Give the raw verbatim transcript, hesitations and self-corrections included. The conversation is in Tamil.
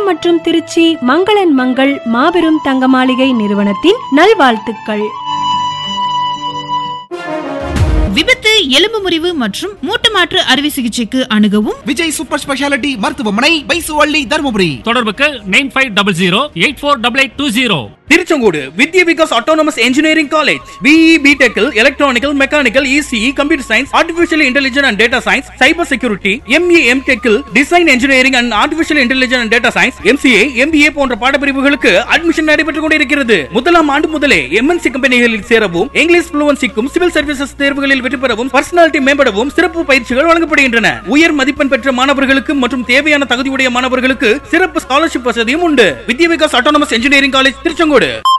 மற்றும் திருச்சி மங்களன் மங்கள் மாபெரும் தங்க மாளிகை நிறுவனத்தின் நல்வாழ்த்துக்கள். விபத்து, எலும்பு முறிவு மற்றும் மூட்டு மாற்று அறுவை சிகிச்சைக்கு அணுகவும் விஜய் சூப்பர் ஸ்பெஷாலிட்டி மருத்துவமனை, பைசுவள்ளி, தருமபுரி. தொடர்புக்கு nine five double zero eight four double eight two zero. Tiruchengode Vidya Vikas autonomous engineering college. BE, பிடெக்கில் electronical, mechanical, ECE, computer science, artificial intelligence and data science, cyber security, ME, எம்டெக்கில் design engineering and artificial intelligence and data science, MCA, MBA போன்ற பாடப்பிரிவுகளுக்கு அட்மிஷன் நடைபெற்றுக் கொண்டிருக்கிறது. முதலாம் ஆண்டு முதலே எம்என்சி கம்பெனிகளில் சேரவும், இங்கிலீஷ் ஃப்ளூவன்சிக்கும், சிவில் சர்வீசஸ் தேர்வுகளில் வெற்றி பெறவும், பர்சனாலிட்டி மேம்படவும் சிறப்பு பயிற்சிகள் வழங்கப்படுகின்றன. உயர் மதிப்பெண் பெற்ற மாணவர்களுக்கு மற்றும் தேவையான தகுதியுடைய மாணவர்களுக்கு சிறப்பு ஸ்காலர்ஷிப் வசதியும் உண்டு. வித்யா Vikas autonomous engineering college, Tiruchengode.